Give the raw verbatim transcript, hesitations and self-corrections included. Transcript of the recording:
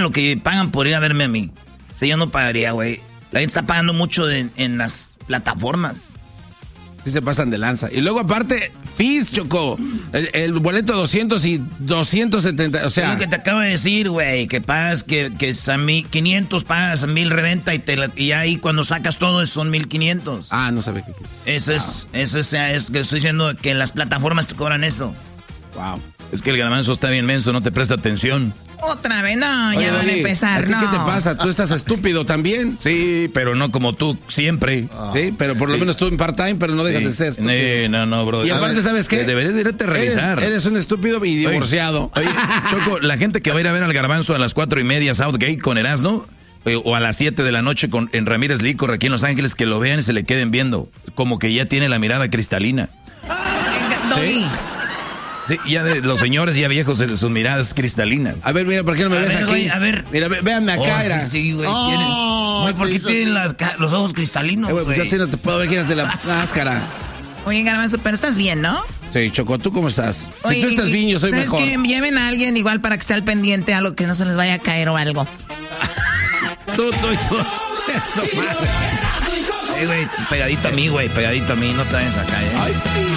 lo que pagan por ir a verme a mí. Si yo no pagaría, güey. La gente está pagando mucho de, en las plataformas. Sí se pasan de lanza. Y luego aparte, fees, Choco. El, el boleto doscientos y doscientos setenta, o sea... Es lo que te acabo de decir, güey, que pagas, que, que es a mí, quinientos pagas, a mil reventa y, te la, y ahí cuando sacas todo son mil quinientos. Ah, no sabe qué. Eso wow. es, eso es, es que estoy diciendo que las plataformas te cobran eso. Wow. Es que el garbanzo está bien menso, no te presta atención. Otra vez, no, ya Oye, van a Dani, empezar, ¿a ti no. qué te pasa? Tú estás estúpido también. Sí, pero no como tú, siempre. Oh, sí, pero por sí. lo menos tú en part-time, pero no dejas sí. de ser estúpido. Nee, no, no, bro. Y aparte, ¿sabes qué? Deberías de irte a revisar. Eres, eres un estúpido y divorciado. Oye, oye, Choco, la gente que va a ir a ver al garbanzo a las cuatro y media Southgate con Erasmo, o a las siete de la noche con, en Ramírez Licor aquí en Los Ángeles, que lo vean y se le queden viendo. Como que ya tiene la mirada cristalina. ¿Sí? Sí, ya de los señores ya viejos, sus miradas cristalinas. A ver, mira, ¿por qué no me a ves ver, aquí? Güey, a ver. Mira, ve, véanme acá, oh, era. Sí, sí, güey. Oh, tienen, güey, ¿por qué tienen las, los ojos cristalinos, eh, güey? Pues güey? yo a ti no te puedo ver, quítate la máscara. Oye, Garbanzo, pero estás bien, ¿no? Sí, Choco, ¿tú cómo estás? Oye, si tú estás bien, yo soy ¿sabes mejor. ¿Sabes qué? Lleven a alguien igual para que esté al pendiente, algo que no se les vaya a caer o algo. tú, tú, tú. Hey, güey, pegadito a mí, güey, pegadito a mí, no te vayas acá, ¿eh? Ay, sí.